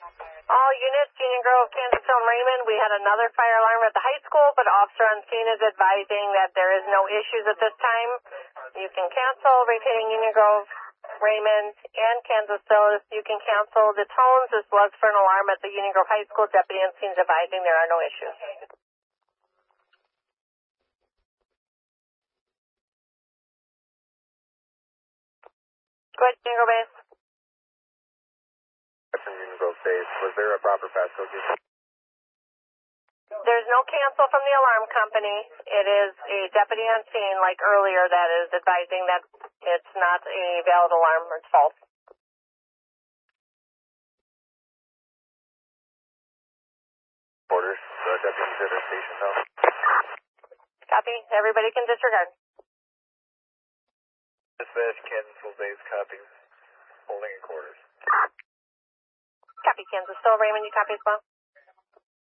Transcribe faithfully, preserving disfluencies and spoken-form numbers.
All units, Union Grove, Kansasville, and Raymond, we had another fire alarm at the high school, but officer on scene is advising that there is no issues at this time. You can cancel retaining Union Grove, Raymond, and Kansasville. You can cancel the tones as well as for an alarm at the Union Grove High School. Deputy on scene is advising there are no issues. Go ahead, Union Grove Base. From Union Grove Base, was there a proper passcode given? There's no cancel from the alarm company. It is a deputy on scene, like earlier, that is advising that it's not a valid alarm or it's false. Orders, uh, deputy to the station now. Copy. Everybody can disregard. Dispatch, Kansasville Base, copy. Holding in quarters. Copy, Kansasville. Raymond, you copy as well?